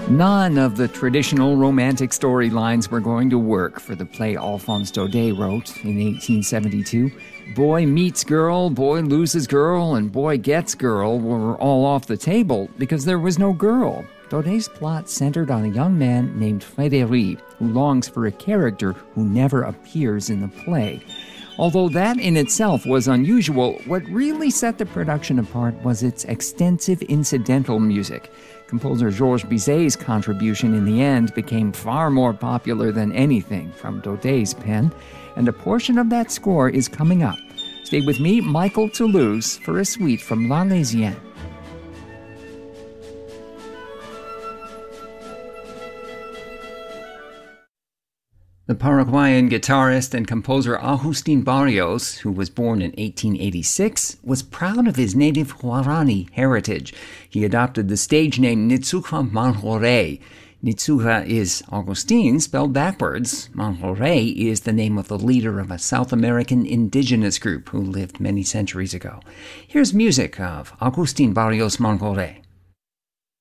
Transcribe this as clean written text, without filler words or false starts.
None of the traditional romantic storylines were going to work for the play Alphonse Daudet wrote in 1872. Boy meets girl, boy loses girl, and boy gets girl were all off the table because there was no girl. Daudet's plot centered on a young man named Frédéric who longs for a character who never appears in the play. Although that in itself was unusual, what really set the production apart was its extensive incidental music. Composer Georges Bizet's contribution in the end became far more popular than anything from Daudet's pen, and a portion of that score is coming up. Stay with me, Michael Toulouse, for a suite from L'Arlésienne. The Paraguayan guitarist and composer Agustín Barrios, who was born in 1886, was proud of his native Guarani heritage. He adopted the stage name Nitsuja Manjoré. Nitsuja is Agustín spelled backwards. Manjoré is the name of the leader of a South American indigenous group who lived many centuries ago. Here's music of Agustín Barrios Manjoré.